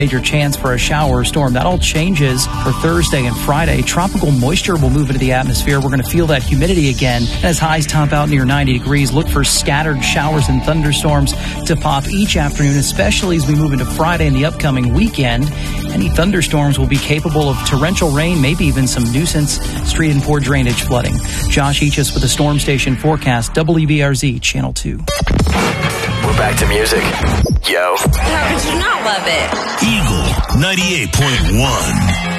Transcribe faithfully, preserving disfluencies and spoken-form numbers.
Major chance for a shower or storm. That all changes for Thursday and Friday. Tropical moisture will move into the atmosphere. We're going to feel that humidity again. As highs top out near ninety degrees, look for scattered showers and thunderstorms to pop each afternoon, especially as we move into Friday and the upcoming weekend. Any thunderstorms will be capable of torrential rain, maybe even some nuisance street and poor drainage flooding. Josh Eachus with the Storm Station forecast, W B R Z Channel two. We're back to music. Yo. How could you not love it? Eagle ninety-eight point one.